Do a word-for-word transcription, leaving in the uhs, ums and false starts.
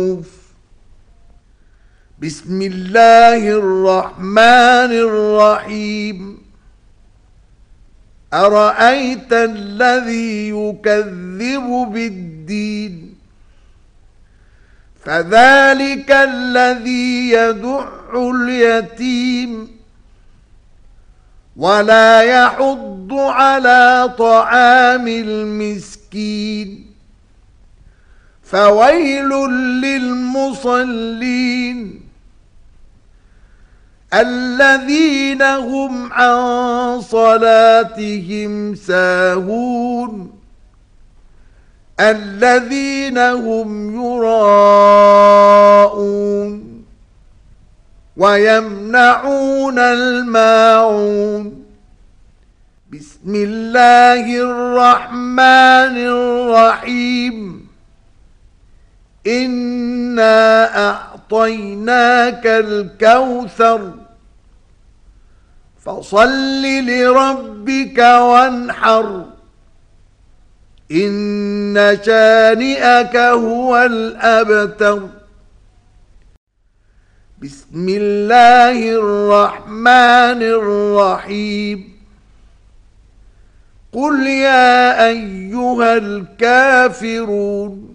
بسم الله الرحمن الرحيم أرأيت الذي يكذب بالدين فذلك الذي يدع اليتيم ولا يحض على طعام المسكين فويل للمصلين الذين هم عن صلاتهم ساهون الذين هم يراءون ويمنعون الماعون بسم الله الرحمن الرحيم إنا أعطيناك الكوثر فصل لربك وانحر إن شانئك هو الأبتر بسم الله الرحمن الرحيم قل يا أيها الكافرون